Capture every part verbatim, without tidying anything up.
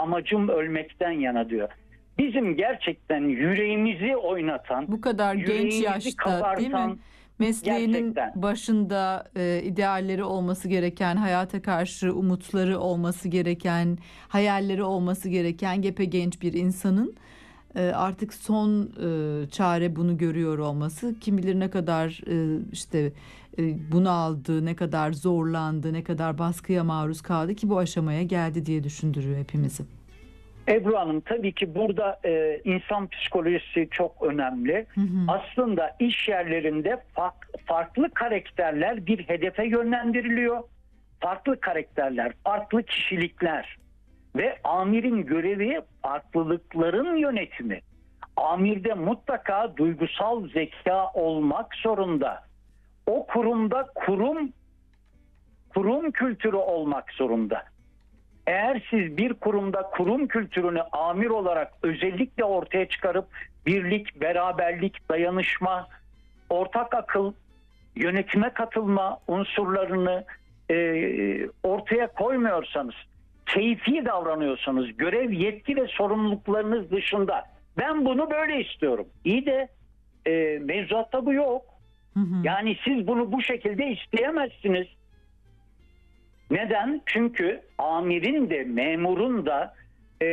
amacım ölmekten yana diyor. Bizim gerçekten yüreğimizi oynatan, bu kadar genç yaşta kabartan, değil mi? Mesleğinin gerçekten başında e, idealleri olması gereken, hayata karşı umutları olması gereken, hayalleri olması gereken gepegenç bir insanın e, artık son e, çare bunu görüyor olması, kim bilir ne kadar e, işte e, bunaldı, ne kadar zorlandı, ne kadar baskıya maruz kaldı ki bu aşamaya geldi diye düşündürüyor hepimizi. Ebru Hanım, tabii ki burada e, insan psikolojisi çok önemli. Hı hı. Aslında iş yerlerinde fark, farklı karakterler bir hedefe yönlendiriliyor. Farklı karakterler, farklı kişilikler ve amirin görevi farklılıkların yönetimi. Amirde mutlaka duygusal zeka olmak zorunda. O kurumda kurum kurum kültürü olmak zorunda. Eğer siz bir kurumda kurum kültürünü amir olarak özellikle ortaya çıkarıp birlik, beraberlik, dayanışma, ortak akıl, yönetime katılma unsurlarını e, ortaya koymuyorsanız, keyfi davranıyorsanız, görev, yetki ve sorumluluklarınız dışında ben bunu böyle istiyorum. İyi de e, mevzuatta bu yok. Hı hı. Yani siz bunu bu şekilde isteyemezsiniz. Neden? Çünkü amirin de memurun da e,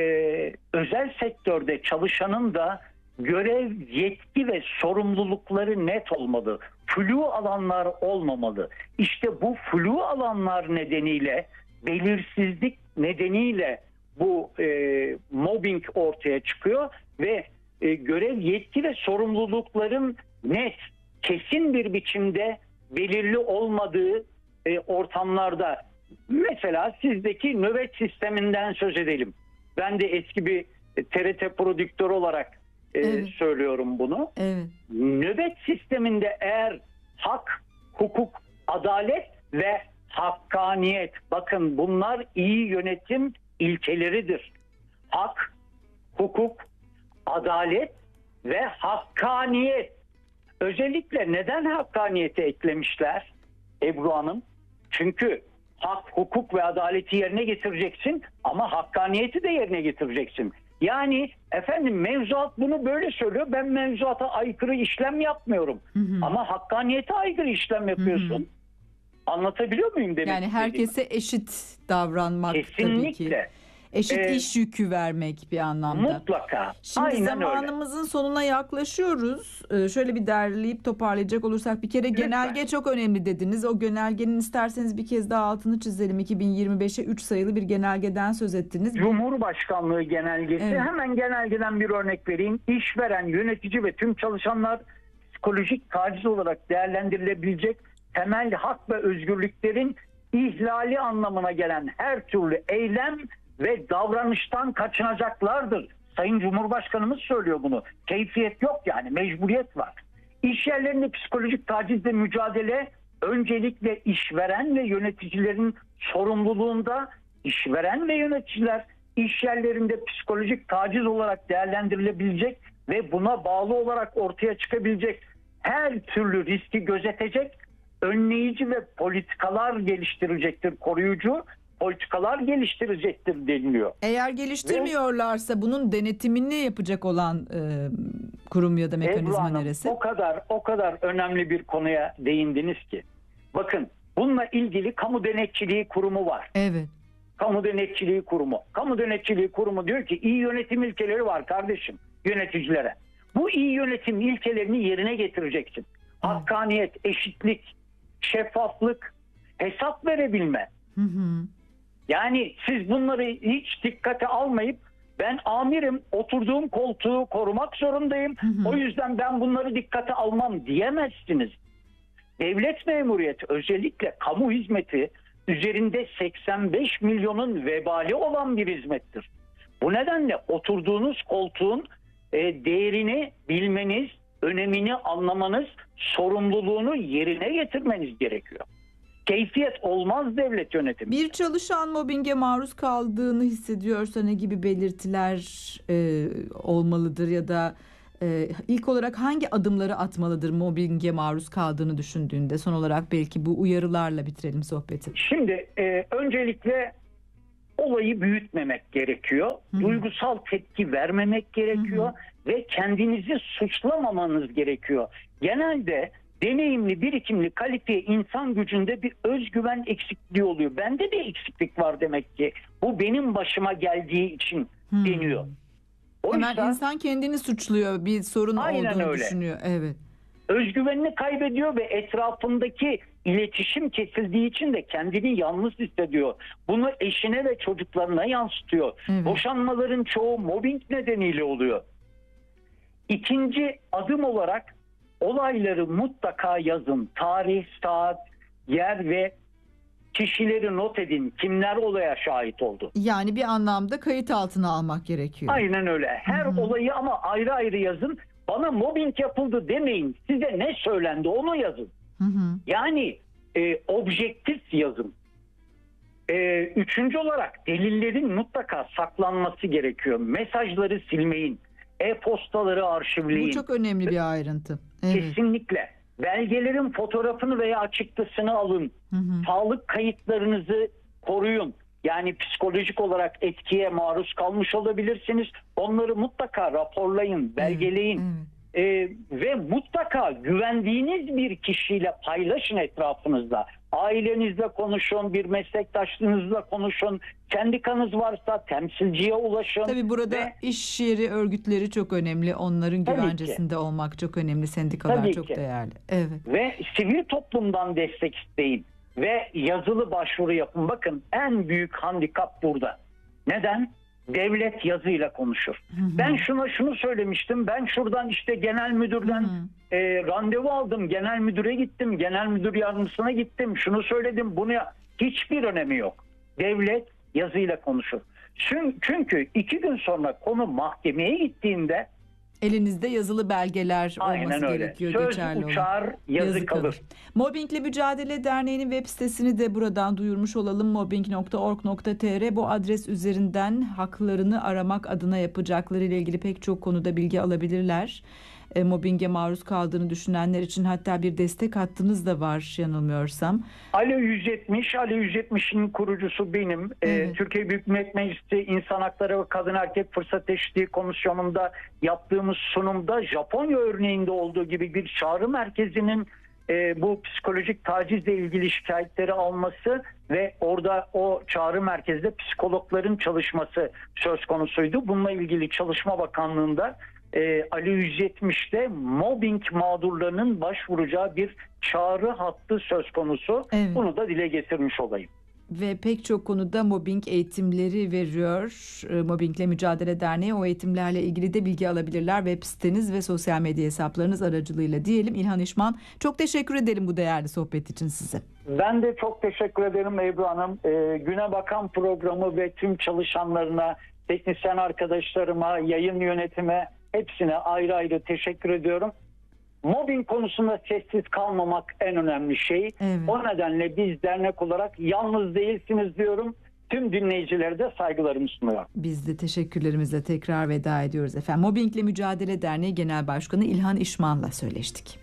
özel sektörde çalışanın da görev, yetki ve sorumlulukları net olmalı. Flu alanlar olmamalı. İşte bu flu alanlar nedeniyle, belirsizlik nedeniyle bu e, mobbing ortaya çıkıyor ve e, görev, yetki ve sorumlulukların net, kesin bir biçimde belirli olmadığı e, ortamlarda, mesela sizdeki nöbet sisteminden söz edelim. Ben de eski bir T R T prodüktörü olarak e, evet. söylüyorum bunu. Evet. Nöbet sisteminde eğer hak, hukuk, adalet ve hakkaniyet, bakın bunlar iyi yönetim ilkeleridir. Hak, hukuk, adalet ve hakkaniyet. Özellikle neden hakkaniyeti eklemişler Ebru Hanım? Çünkü hak, hukuk ve adaleti yerine getireceksin ama hakkaniyeti de yerine getireceksin. Yani efendim mevzuat bunu böyle söylüyor. Ben mevzuata aykırı işlem yapmıyorum. Hı hı. Ama hakkaniyete aykırı işlem yapıyorsun. Hı hı. Anlatabiliyor muyum demek Yani herkese dediğimi? Eşit davranmak Kesinlikle. Tabii ki. Eşit ee, iş yükü vermek bir anlamda. Mutlaka. Şimdi Aynen zamanımızın öyle. sonuna yaklaşıyoruz. Ee, şöyle bir derleyip toparlayacak olursak bir kere Lütfen. genelge çok önemli dediniz. O genelgenin isterseniz bir kez daha altını çizelim. iki bin yirmi beşe üç sayılı bir genelgeden söz ettiniz. Cumhurbaşkanlığı genelgesi. Evet. Hemen genelgeden bir örnek vereyim. İşveren, yönetici ve tüm çalışanlar psikolojik taciz olarak değerlendirilebilecek temel hak ve özgürlüklerin ihlali anlamına gelen her türlü eylem ve davranıştan kaçınacaklardır. Sayın Cumhurbaşkanımız söylüyor bunu. Keyfiyet yok, yani mecburiyet var. İş yerlerinde psikolojik tacizle mücadele öncelikle işveren ve yöneticilerin sorumluluğunda. İşveren ve yöneticiler iş yerlerinde psikolojik taciz olarak değerlendirilebilecek ve buna bağlı olarak ortaya çıkabilecek her türlü riski gözetecek, önleyici ve politikalar geliştirecektir, koruyucu politikalar geliştirecektir deniliyor. Eğer geliştirmiyorlarsa Ve, bunun denetimini yapacak olan e, kurum ya da mekanizma Hanım, neresi? O kadar o kadar önemli bir konuya değindiniz ki. Bakın, bununla ilgili Kamu Denetçiliği Kurumu var. Evet. Kamu Denetçiliği Kurumu. Kamu Denetçiliği Kurumu diyor ki iyi yönetim ilkeleri var kardeşim yöneticilere. Bu iyi yönetim ilkelerini yerine getireceksin. Hı. Hakkaniyet, eşitlik, şeffaflık, hesap verebilme. Hı hı. Yani siz bunları hiç dikkate almayıp ben amirim, oturduğum koltuğu korumak zorundayım. Hı hı. O yüzden ben bunları dikkate almam diyemezsiniz. Devlet memuriyeti, özellikle kamu hizmeti üzerinde seksen beş milyonun vebali olan bir hizmettir. Bu nedenle oturduğunuz koltuğun e, değerini bilmeniz, önemini anlamanız, sorumluluğunu yerine getirmeniz gerekiyor. Keyfiyet olmaz devlet yönetimi. Bir çalışan mobbinge maruz kaldığını hissediyorsa ne gibi belirtiler e, olmalıdır ya da e, ilk olarak hangi adımları atmalıdır mobbinge maruz kaldığını düşündüğünde? Son olarak belki bu uyarılarla bitirelim sohbeti. Şimdi e, öncelikle olayı büyütmemek gerekiyor. Hı. Duygusal tepki vermemek gerekiyor. Hı hı. Ve kendinizi suçlamamanız gerekiyor. Genelde deneyimli, birikimli, kalifiye insan gücünde bir özgüven eksikliği oluyor. Bende bir eksiklik var demek ki. Bu benim başıma geldiği için hmm. deniyor. O Hemen yüzden, insan kendini suçluyor, bir sorun olduğunu öyle. düşünüyor. Evet. Özgüvenini kaybediyor ve etrafındaki iletişim kesildiği için de kendini yalnız hissediyor. Bunu eşine ve çocuklarına yansıtıyor. Evet. Boşanmaların çoğu mobbing nedeniyle oluyor. İkinci adım olarak olayları mutlaka yazın. Tarih, saat, yer ve kişileri not edin. Kimler olaya şahit oldu? Yani bir anlamda kayıt altına almak gerekiyor. Aynen öyle. Her Hı-hı. olayı ama ayrı ayrı yazın. Bana mobbing yapıldı demeyin. Size ne söylendi onu yazın. Hı-hı. Yani e, objektif yazın. E, üçüncü olarak delillerin mutlaka saklanması gerekiyor. Mesajları silmeyin. E-postaları arşivleyin. Bu çok önemli bir ayrıntı. Evet. Kesinlikle. Belgelerin fotoğrafını veya çıktısını alın. Hı hı. Sağlık kayıtlarınızı koruyun. Yani psikolojik olarak etkiye maruz kalmış olabilirsiniz. Onları mutlaka raporlayın, belgeleyin. Hı hı. Ee, ve mutlaka güvendiğiniz bir kişiyle paylaşın etrafınızda. Ailenizle konuşun, bir meslektaşınızla konuşun. Sendikanız varsa temsilciye ulaşın. Tabii burada ve, iş yeri örgütleri çok önemli. Onların güvencesinde olmak çok önemli. Sendikalar Tabii çok ki. değerli. Evet. Ve sivil toplumdan destek isteyin. Ve yazılı başvuru yapın. Bakın en büyük handikap burada. Neden? Devlet yazıyla konuşur. Hı hı. Ben şuna şunu söylemiştim. Ben şuradan işte genel müdürden hı hı. E, randevu aldım. Genel müdüre gittim. Genel müdür yardımcısına gittim. Şunu söyledim. Bunu hiçbir önemi yok. Devlet yazıyla konuşur. Çünkü iki gün sonra konu mahkemeye gittiğinde elinizde yazılı belgeler Aynen olması öyle. gerekiyor. Söz geçerli uçar, olan. yazı, yazı kalır. kalır. Mobbingle Mücadele Derneği'nin web sitesini de buradan duyurmuş olalım. mobbing nokta org nokta tr. Bu adres üzerinden haklarını aramak adına yapacakları ile ilgili pek çok konuda bilgi alabilirler. E, mobbinge maruz kaldığını düşünenler için hatta bir destek hattınız da var yanılmıyorsam. Ali yüz yetmiş, Ali yüz yetmiş'in kurucusu benim. Evet. Ee, Türkiye Büyük Millet Meclisi İnsan Hakları ve Kadın Erkek Fırsat Eşitliği Komisyonu'nda yaptığımız sunumda Japonya örneğinde olduğu gibi bir çağrı merkezinin e, bu psikolojik tacizle ilgili şikayetleri alması ve orada o çağrı merkezde psikologların çalışması söz konusuydu. Bununla ilgili Çalışma Bakanlığı'nda Ee, Ali yüz yetmiş'te mobbing mağdurlarının başvuracağı bir çağrı hattı söz konusu. Evet. Bunu da dile getirmiş olayım. Ve pek çok konuda mobbing eğitimleri veriyor. Mobbingle Mücadele Derneği o eğitimlerle ilgili de bilgi alabilirler. Web siteniz ve sosyal medya hesaplarınız aracılığıyla diyelim. İlhan İşman, çok teşekkür ederim bu değerli sohbet için size. Ben de çok teşekkür ederim Ebru Hanım. Ee, Güne Bakan programı ve tüm çalışanlarına, teknisyen arkadaşlarıma, yayın yönetime hepsine ayrı ayrı teşekkür ediyorum. Mobbing konusunda sessiz kalmamak en önemli şey. Evet. O nedenle biz dernek olarak yalnız değilsiniz diyorum. Tüm dinleyicilere de saygılarımı sunuyorum. Biz de teşekkürlerimizle tekrar veda ediyoruz efendim. Mobbingle Mücadele Derneği Genel Başkanı İlhan İşman'la söyleştik.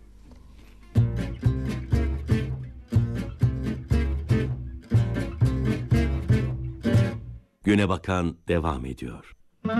Güne Bakan devam ediyor.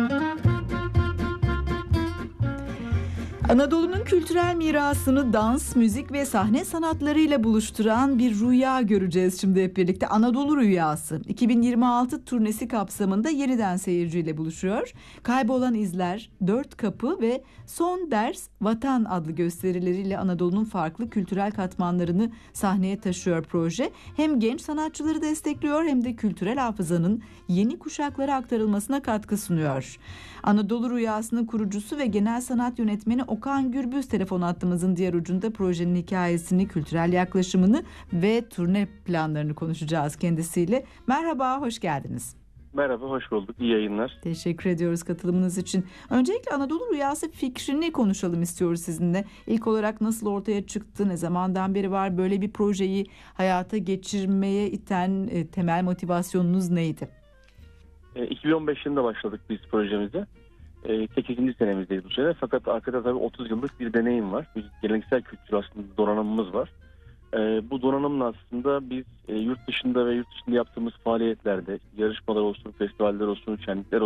Anadolu'nun kültürel mirasını dans, müzik ve sahne sanatlarıyla buluşturan bir rüya göreceğiz şimdi hep birlikte. Anadolu Rüyası iki bin yirmi altı turnesi kapsamında yeniden seyirciyle buluşuyor. Kaybolan İzler, Dört Kapı ve Son Ders Vatan adlı gösterileriyle Anadolu'nun farklı kültürel katmanlarını sahneye taşıyor proje. Hem genç sanatçıları destekliyor hem de kültürel hafızanın yeni kuşaklara aktarılmasına katkı sunuyor. Anadolu Rüyası'nın kurucusu ve genel sanat yönetmeni Okan Gürbüz telefon hattımızın diğer ucunda. Projenin hikayesini, kültürel yaklaşımını ve turne planlarını konuşacağız kendisiyle. Merhaba, hoş geldiniz. Merhaba, hoş bulduk. İyi yayınlar. Teşekkür ediyoruz katılımınız için. Öncelikle Anadolu Rüyası fikrini konuşalım istiyoruz sizinle. İlk olarak nasıl ortaya çıktı, ne zamandan beri var, böyle bir projeyi hayata geçirmeye iten e, temel motivasyonunuz neydi? iki bin on beş yılında başladık biz projemize. sekizinci senemizdeyiz bu sene. Fakat arkada tabii otuz yıllık bir deneyim var. Bir geleneksel kültür aslında donanımımız var. E, bu donanımla aslında biz e, yurt dışında ve yurt dışında yaptığımız faaliyetlerde yarışmalar olsun, festivaller olsun, şenlikler